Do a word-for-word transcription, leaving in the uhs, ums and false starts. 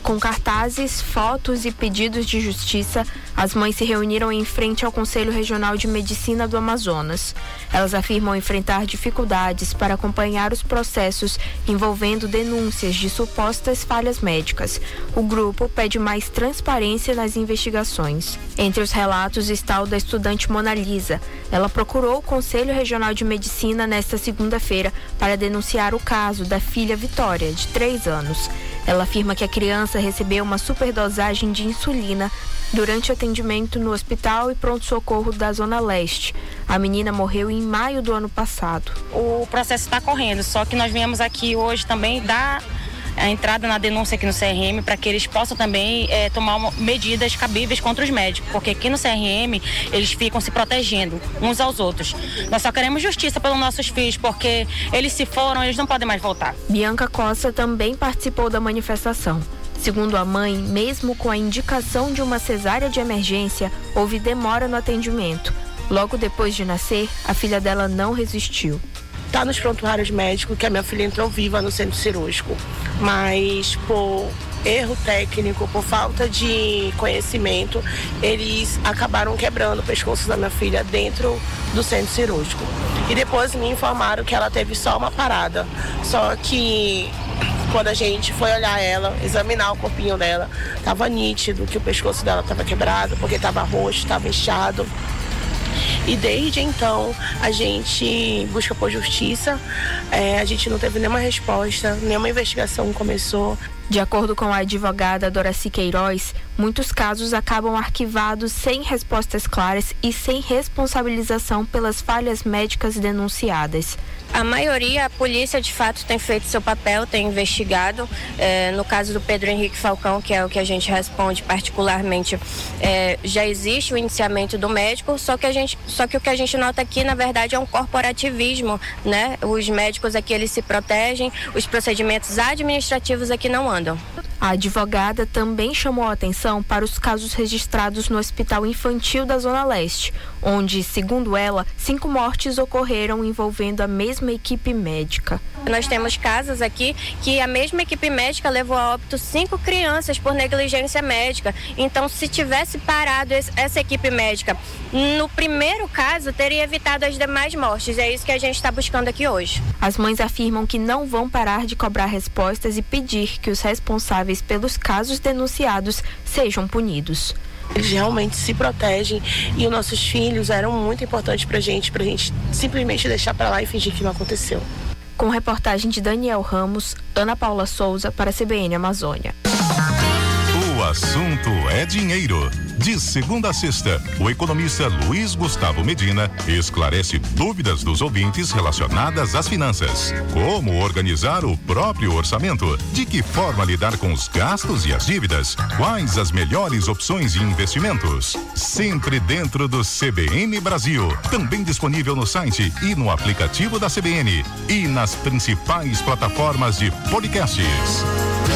Com cartazes, fotos e pedidos de justiça, as mães se reuniram em frente ao Conselho Regional de Medicina do Amazonas. Elas afirmam enfrentar dificuldades para acompanhar os processos envolvendo denúncias de supostas falhas médicas. O grupo pede mais transparência nas investigações. Entre os relatos está o da estudante Mona Lisa. Ela procurou o Conselho Regional de Medicina nesta segunda-feira para denunciar o caso da filha Vitória, de três anos. Ela afirma que a criança recebeu uma superdosagem de insulina durante atendimento no hospital e pronto-socorro da Zona Leste. A menina morreu em maio do ano passado. O processo está correndo, só que nós viemos aqui hoje também dar a entrada na denúncia aqui no C R M para que eles possam também é, tomar medidas cabíveis contra os médicos, porque aqui no C R M eles ficam se protegendo uns aos outros. Nós só queremos justiça pelos nossos filhos, porque eles se foram, eles não podem mais voltar. Bianca Costa também participou da manifestação. Segundo a mãe, mesmo com a indicação de uma cesárea de emergência, houve demora no atendimento. Logo depois de nascer, a filha dela não resistiu. Tá nos prontuários médicos que a minha filha entrou viva no centro cirúrgico, mas por erro técnico, por falta de conhecimento, eles acabaram quebrando o pescoço da minha filha dentro do centro cirúrgico. E depois me informaram que ela teve só uma parada, só que quando a gente foi olhar ela, examinar o corpinho dela, estava nítido que o pescoço dela estava quebrado, porque estava roxo, estava inchado. E desde então a gente busca por justiça, é, a gente não teve nenhuma resposta, nenhuma investigação começou. De acordo com a advogada Doraci Queiroz, muitos casos acabam arquivados sem respostas claras e sem responsabilização pelas falhas médicas denunciadas. A maioria, a polícia de fato tem feito seu papel, tem investigado. É, no caso do Pedro Henrique Falcão, que é o que a gente responde particularmente, é, já existe o indiciamento do médico, só que, a gente, só que o que a gente nota aqui, na verdade, é um corporativismo, né? Os médicos aqui, eles se protegem, os procedimentos administrativos aqui não andam. A advogada também chamou a atenção para os casos registrados no Hospital Infantil da Zona Leste, onde, segundo ela, cinco mortes ocorreram envolvendo a mesma equipe médica. Nós temos casos aqui que a mesma equipe médica levou a óbito cinco crianças por negligência médica. Então, se tivesse parado esse, essa equipe médica no primeiro caso, teria evitado as demais mortes. É isso que a gente está buscando aqui hoje. As mães afirmam que não vão parar de cobrar respostas e pedir que os responsáveis pelos casos denunciados sejam punidos. Eles realmente se protegem e os nossos filhos eram muito importantes pra gente, pra gente simplesmente deixar pra lá e fingir que não aconteceu. Com reportagem de Daniel Ramos, Ana Paula Souza para a C B N Amazônia. O assunto é dinheiro. De segunda a sexta, o economista Luiz Gustavo Medina esclarece dúvidas dos ouvintes relacionadas às finanças. Como organizar o próprio orçamento? De que forma lidar com os gastos e as dívidas? Quais as melhores opções de investimentos? Sempre dentro do C B N Brasil. Também disponível no site e no aplicativo da C B N. E nas principais plataformas de podcasts.